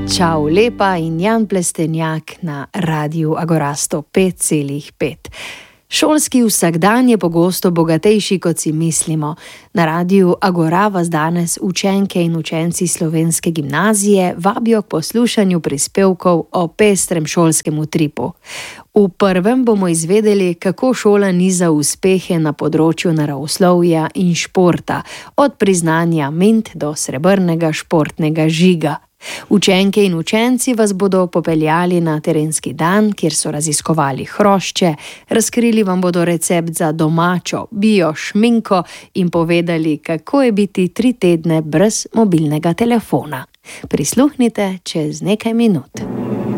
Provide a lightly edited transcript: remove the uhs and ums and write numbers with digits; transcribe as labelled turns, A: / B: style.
A: Čau, lepa in Jan Plestenjak na Radiu Agora 105,5. Šolski vsakdan je pogosto bogatejši, kot si mislimo. Na Radiu Agora vas danes učenke in učenci Slovenske gimnazije vabijo k poslušanju prispevkov o pestrem šolskem utripu. V prvem bomo izvedeli, kako šola niza uspehe na področju naravoslovja in športa, od priznanja Mint do srebrnega športnega žiga. Učenke in učenci vas bodo popeljali na terenski dan, kjer so raziskovali hrošče, razkrili vam bodo recept za domačo bio šminko in povedali, kako je biti 3 tedne brez mobilnega telefona. Prisluhnite čez nekaj minut.